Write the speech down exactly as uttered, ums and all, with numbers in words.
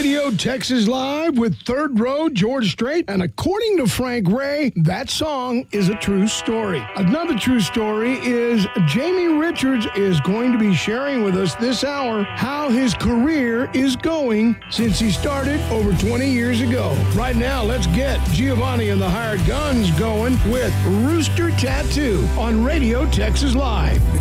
Radio Texas Live with Third Row, George Strait. And according to Frank Ray, that song is a true story. Another true story is Jamie Richards is going to be sharing with us this hour how his career is going since he started over twenty years ago. Right now, let's get Giovanni and the Hired Guns going with Rooster Tattoo on Radio Texas Live.